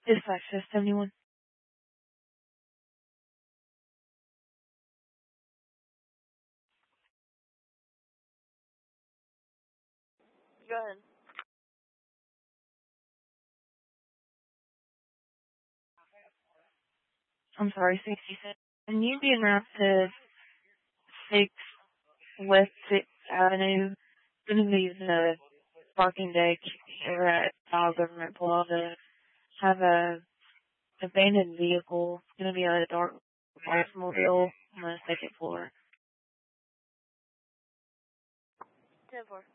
Dispatch 71. Go ahead. I'm sorry, 67. Can you be around to 6 West 6th Avenue? It's going to be the parking deck here at Ohio Government Plaza. Have a abandoned vehicle. It's going to be a dark Oldsmobile on the second floor. 10-4.